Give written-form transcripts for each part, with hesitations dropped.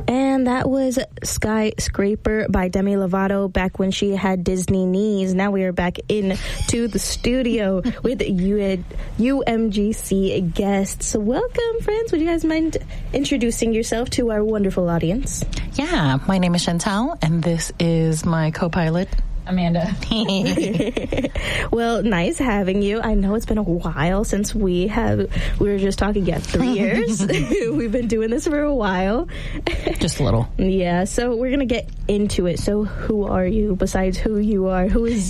And that was Skyscraper by Demi Lovato back when she had Disney knees. Now we are back into the studio with UMGC guests. Welcome, friends. Would you guys mind introducing yourself to our wonderful audience? Yeah, my name is Chantal, and this is my co-pilot, Amanda. Well, nice having you. I know it's been a while since we were just talking, 3 years. We've been doing this for a while. Just a little. Yeah, so we're going to get into it. So who are you besides who you are? Who is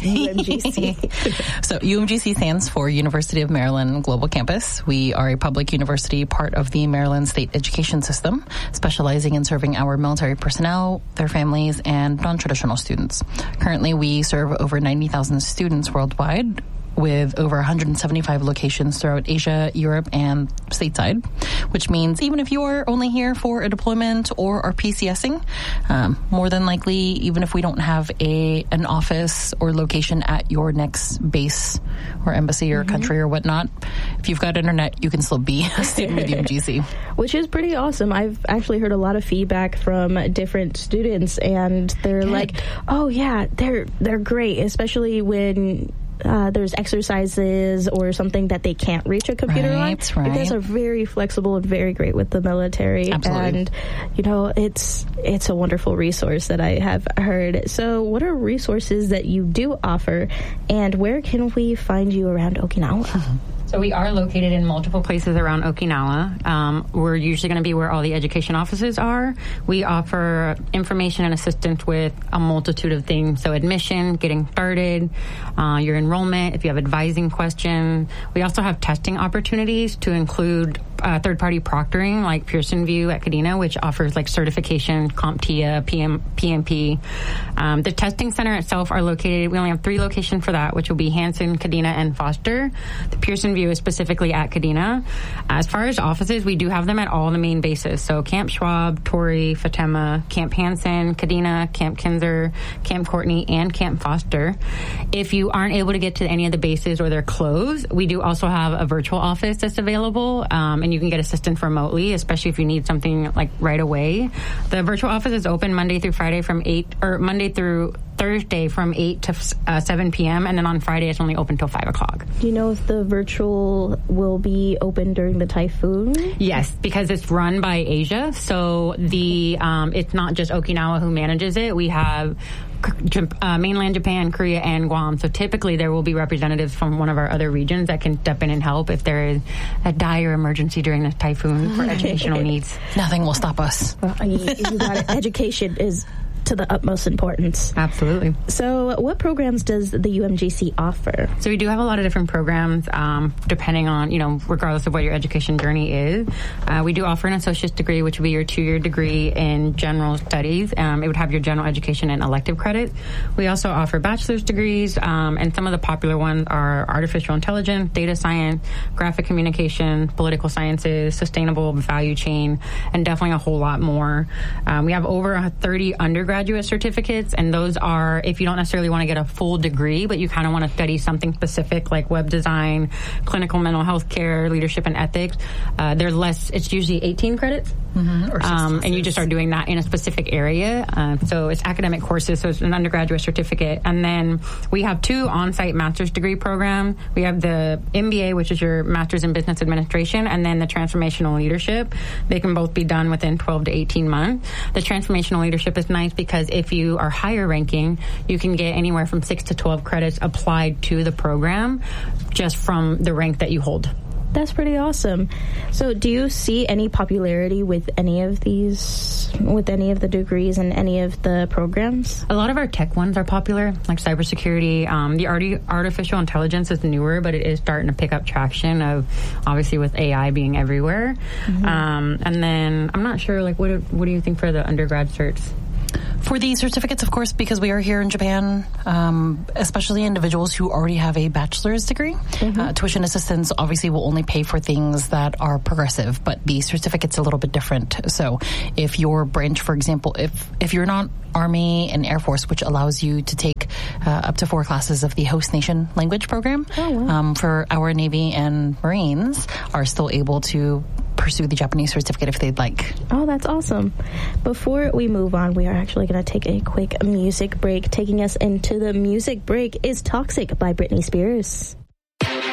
UMGC? So UMGC stands for University of Maryland Global Campus. We are a public university, part of the Maryland State Education System, specializing in serving our military personnel, their families, and non-traditional students. Currently, we serve over 90,000 students worldwide with over 175 locations throughout Asia, Europe, and stateside, which means even if you are only here for a deployment or are PCSing, more than likely, even if we don't have an office or location at your next base or embassy or country or whatnot, if you've got internet, you can still be a student with UMGC. Which is pretty awesome. I've actually heard a lot of feedback from different students, and they're like, oh yeah, they're great, especially when there's exercises or something that they can't reach a computer on. Right. You guys are very flexible and very great with the military. Absolutely. And, it's a wonderful resource that I have heard. So what are resources that you do offer, and where can we find you around Okinawa? So we are located in multiple places around Okinawa. We're usually going to be where all the education offices are. We offer information and assistance with a multitude of things. So admission, getting started, your enrollment, if you have advising questions. We also have testing opportunities to include third-party proctoring like Pearson VUE at Kadena, which offers like certification, CompTIA, PMP. The testing center itself are located, we only have 3 locations for that, which will be Hanson, Kadena, and Foster. The Pearson VUE is specifically at Kadena. As far as offices, we do have them at all the main bases. So Camp Schwab, Torrey, Fatima, Camp Hansen, Kadena, Camp Kinzer, Camp Courtney, and Camp Foster. If you aren't able to get to any of the bases or they're closed, we do also have a virtual office that's available, and you can get assistance remotely, especially if you need something like right away. The virtual office is open Monday through Thursday from 8 to 7 p.m., and then on Friday it's only open till 5 o'clock. Do you know if the virtual will be open during the typhoon? Yes, because it's run by Asia, so it's not just Okinawa who manages it. We have mainland Japan, Korea, and Guam. So typically there will be representatives from one of our other regions that can step in and help if there is a dire emergency during the typhoon for educational needs. Nothing will stop us. Well, you got it. Education is to the utmost importance. Absolutely. So what programs does the UMGC offer? So we do have a lot of different programs, depending on, regardless of what your education journey is. We do offer an associate's degree, which would be your 2-year degree in general studies. It would have your general education and elective credits. We also offer bachelor's degrees, and some of the popular ones are artificial intelligence, data science, graphic communication, political sciences, sustainable value chain, and definitely a whole lot more. We have over 30 undergraduate certificates, and those are if you don't necessarily want to get a full degree, but you kind of want to study something specific like web design, clinical mental health care, leadership and ethics. They're less, it's usually 18 credits. And you just are doing that in a specific area. So it's academic courses, so it's an undergraduate certificate. And then we have 2 on-site master's degree programs. We have the MBA, which is your master's in business administration, and then the transformational leadership. They can both be done within 12 to 18 months. The transformational leadership is nice because if you are higher ranking, you can get anywhere from 6 to 12 credits applied to the program just from the rank that you hold. That's pretty awesome. So do you see any popularity with any of the degrees and any of the programs? A lot of our tech ones are popular, like cybersecurity. The artificial intelligence is newer, but it is starting to pick up traction of obviously with AI being everywhere. And then I'm not sure, like, what do you think for the undergrad certs? For the certificates, of course, because we are here in Japan, especially individuals who already have a bachelor's degree, tuition assistance obviously will only pay for things that are progressive, but the certificate's a little bit different. So if your branch, for example, if you're not Army and Air Force, which allows you to take up to 4 classes of the host nation language program, for our Navy and Marines are still able to pursue the Japanese certificate if they'd like. Oh, that's awesome. Before we move on, we are actually going to take a quick music break. Taking us into the music break is Toxic by Britney Spears.